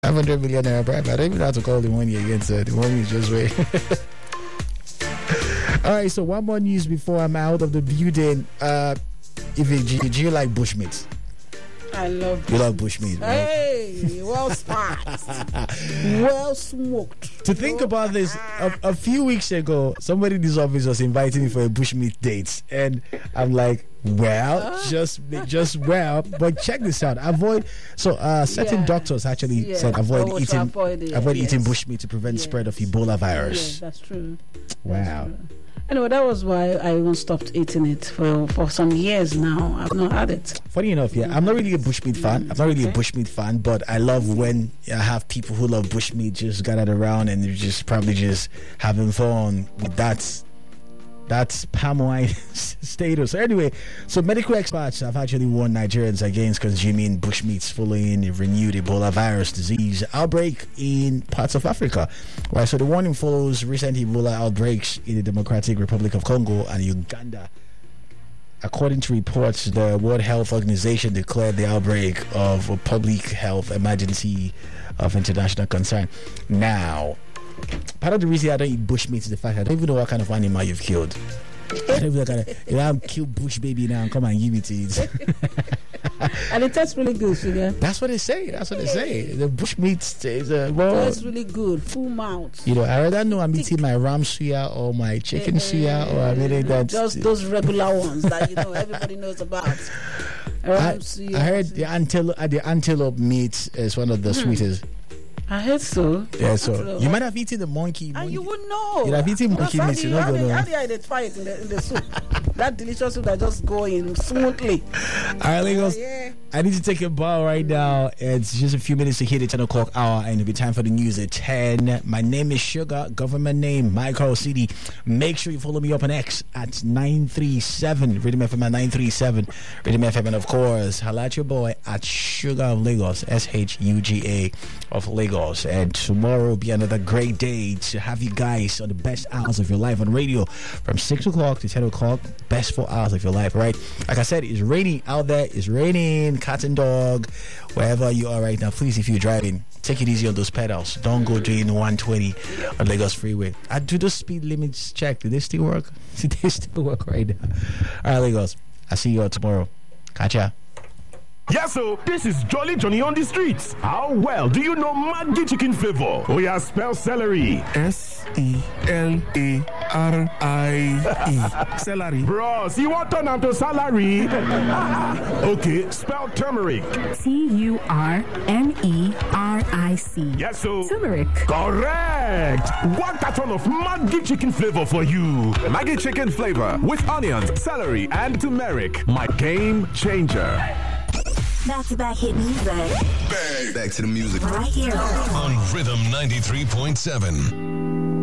500 million naira bribe. I don't even know how to call the money again, sir. The money is just way. All right, so one more news before I'm out of the building. Do you like bushmeat? I love bushmeat. You love bushmeat, right? Hey, well spiced, well smoked. To think about this, a few weeks ago, somebody in this office was inviting me for a bushmeat date, and I'm like, well, just well, but check this out. Certain doctors actually said avoid eating bushmeat to prevent spread of Ebola virus. Yeah, that's true. Wow. That's true. Anyway, that was why I even stopped eating it for some years now. I've not had it. Funny enough, I'm not really a bushmeat fan. I'm not really a bushmeat fan, but I love when I have people who love bushmeat just gathered around and they're just probably just having fun with that's palm wine status. Anyway, so medical experts have actually warned Nigerians against consuming bushmeats following a renewed Ebola virus disease outbreak in parts of Africa. Right, so the warning follows recent Ebola outbreaks in the Democratic Republic of Congo and Uganda. According to reports, the World Health Organization declared the outbreak of a public health emergency of international concern. Now, part of the reason I don't eat bushmeat is the fact I don't even know what kind of animal you've killed. I don't even know I'll kill bush baby now and come and give it to eat. And it tastes really good, Sugar. That's what they say. The bushmeat tastes tastes really good, full mouth. I rather know I'm eating my ram suya or my chicken suya or I'm eating that. Just those regular ones that everybody knows about. I heard the antelope meat is one of the sweetest. I heard so. Yeah, so you might have eaten the monkey. And you would know. You'd have eaten monkey meat. How do you identify it in the soup? That delicious soup that just go in smoothly. All right, Lagos. I need to take a bow right now. It's just a few minutes to hit the 10 o'clock hour, and it'll be time for the news at 10. My name is Sugar, government name, Michael CD. Make sure you follow me up on X at 937, Rhythm FM at 937, Rhythm FM, and of course, holla at your boy at Sugar of Lagos, SHUGA of Lagos. And tomorrow will be another great day to have you guys on the best hours of your life on radio from 6 o'clock to 10 o'clock. Best 4 hours of your life, right? Like I said, it's raining out there. It's raining, cat and dog, wherever you are right now. Please, if you're driving, take it easy on those pedals. Don't go doing 120 on Lagos Freeway. I do those speed limits check. Do they still work? Do they still work right now? All right, Lagos. I'll see you all tomorrow. Catch ya. Yes, so this is Jolly Johnny on the streets. How well do you know Maggi chicken flavor? Oh yeah, spell celery. SELARIE. Celery. Bros, you want to turn into salary? Okay, spell turmeric. TURMERIC. Yes, so Turmeric. Correct. One carton of Maggi chicken flavor for you. Maggi chicken flavor with onions, celery, and turmeric. My game changer. Back-to-back hit music. Back to the music. Right here. On Rhythm 93.7.